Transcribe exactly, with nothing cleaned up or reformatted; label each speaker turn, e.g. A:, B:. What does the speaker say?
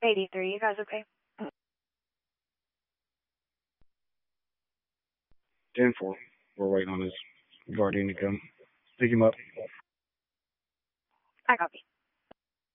A: eighty-three, you guys okay?
B: ten four. We're waiting on his guardian to come pick him up.
A: I copy.